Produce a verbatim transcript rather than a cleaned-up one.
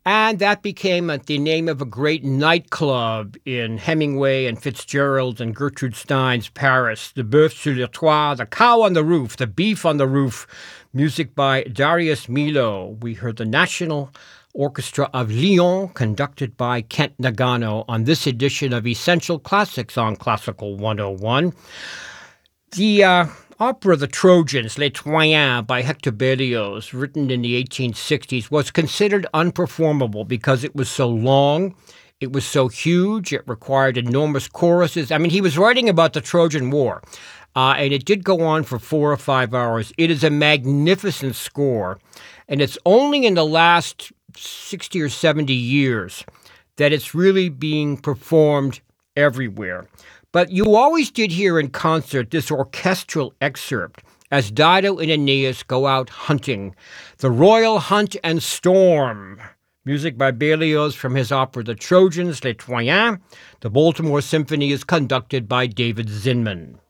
And that became uh, the name of a great nightclub in Hemingway and Fitzgerald and Gertrude Stein's Paris. The Bœuf sur le Toit, the cow on the roof, the beef on the roof. Music by Darius Milhaud. We heard the National Orchestra of Lyon, conducted by Kent Nagano, on this edition of Essential Classics on Classical one oh one. The uh, opera The Trojans, Les Troyens, by Hector Berlioz, written in the eighteen sixties, was considered unperformable because it was so long, it was so huge, it required enormous choruses. I mean, he was writing about the Trojan War, uh, and it did go on for four or five hours. It is a magnificent score, and it's only in the last sixty or seventy years that it's really being performed everywhere. But you always did hear in concert this orchestral excerpt as Dido and Aeneas go out hunting. The Royal Hunt and Storm. Music by Berlioz from his opera The Trojans, Les Troyens. The Baltimore Symphony is conducted by David Zinman.